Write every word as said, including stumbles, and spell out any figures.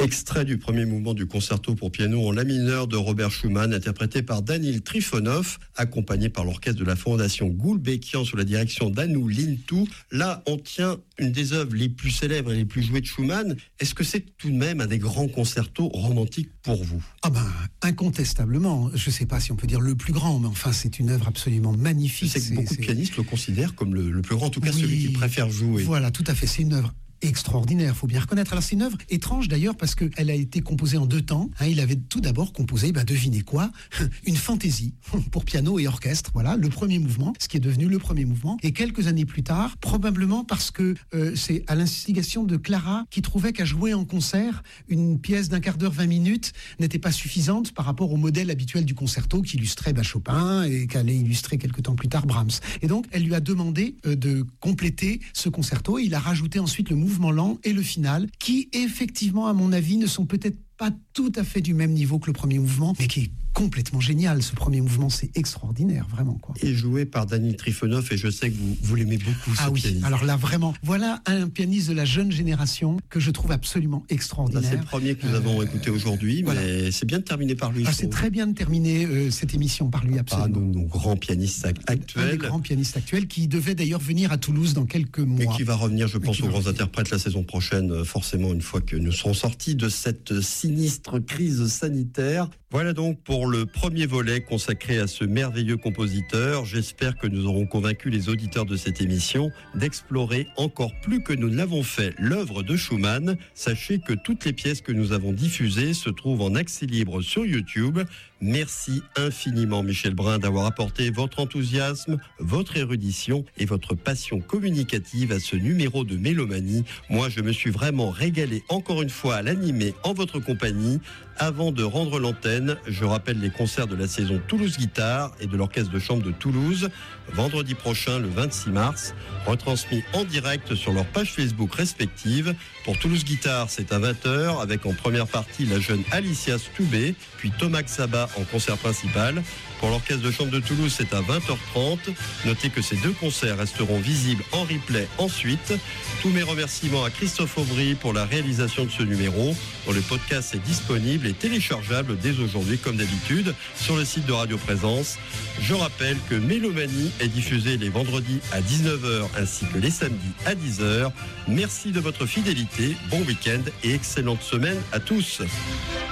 Extrait du premier mouvement du concerto pour piano en la mineur de Robert Schumann, interprété par Danil Trifonov, accompagné par l'orchestre de la Fondation Gulbenkian sous la direction d'Anou Lintou. Là, on tient une des œuvres les plus célèbres et les plus jouées de Schumann. Est-ce que c'est tout de même un des grands concertos romantiques pour vous ? Ah ben, incontestablement. Je ne sais pas si on peut dire le plus grand, mais enfin, c'est une œuvre absolument magnifique. Je sais que c'est, beaucoup c'est... de pianistes le considèrent comme le, le plus grand, en tout cas oui, celui qu'ils préfèrent jouer. Voilà, tout à fait. C'est une œuvre extraordinaire, faut bien reconnaître. Alors c'est une œuvre étrange d'ailleurs parce qu'elle a été composée en deux temps. Hein, il avait tout d'abord composé, bah, devinez quoi, une fantaisie pour piano et orchestre. Voilà, le premier mouvement, ce qui est devenu le premier mouvement. Et quelques années plus tard, probablement parce que euh, c'est à l'instigation de Clara qui trouvait qu'à jouer en concert, une pièce d'un quart d'heure, vingt minutes n'était pas suffisante par rapport au modèle habituel du concerto qui illustrait bah, Chopin et qu'allait illustrer quelques temps plus tard Brahms. Et donc elle lui a demandé euh, de compléter ce concerto et il a rajouté ensuite le mouvement lent et le final, qui effectivement, à mon avis, ne sont peut-être pas tout à fait du même niveau que le premier mouvement, mais qui est complètement génial. Ce premier mouvement, c'est extraordinaire, vraiment, quoi. Et joué par Danil Trifonov, et je sais que vous, vous l'aimez beaucoup, ce ah oui, pianiste. Alors là, vraiment, voilà un pianiste de la jeune génération que je trouve absolument extraordinaire. Là, c'est le premier que nous avons euh, écouté aujourd'hui, voilà. Mais c'est bien de terminer par lui. Ah, c'est très bien de terminer euh, cette émission par lui, absolument. Par nos, nos grands pianistes actuels. Un des grands pianistes actuels qui devait d'ailleurs venir à Toulouse dans quelques mois. Et qui va revenir, je pense, aux grands revenir. interprètes la saison prochaine, forcément, une fois que nous serons sortis de cette sinistre crise sanitaire. Voilà donc pour le premier volet consacré à ce merveilleux compositeur. J'espère que nous aurons convaincu les auditeurs de cette émission d'explorer encore plus que nous ne l'avons fait l'œuvre de Schumann. Sachez que toutes les pièces que nous avons diffusées se trouvent en accès libre sur YouTube. Merci infiniment, Michel Brun, d'avoir apporté votre enthousiasme, votre érudition et votre passion communicative à ce numéro de Mélomanie. Moi, je me suis vraiment régalé encore une fois à l'animer en votre compagnie. Avant de rendre l'antenne, je rappelle les concerts de la saison Toulouse Guitare et de l'Orchestre de Chambre de Toulouse, vendredi prochain, le vingt-six mars, retransmis en direct sur leurs pages Facebook respectives. Pour Toulouse Guitare, c'est à vingt heures, avec en première partie la jeune Alicia Stoubé, puis Thomas Xaba en concert principal. Pour l'Orchestre de Chambre de Toulouse, c'est à vingt heures trente. Notez que ces deux concerts resteront visibles en replay ensuite. Tous mes remerciements à Christophe Aubry pour la réalisation de ce numéro, dont le podcast est disponible et téléchargeable dès aujourd'hui, comme d'habitude, sur le site de Radio Présence. Je rappelle que Mélomanie est diffusée les vendredis à dix-neuf heures ainsi que les samedis à dix heures. Merci de votre fidélité, bon week-end et excellente semaine à tous.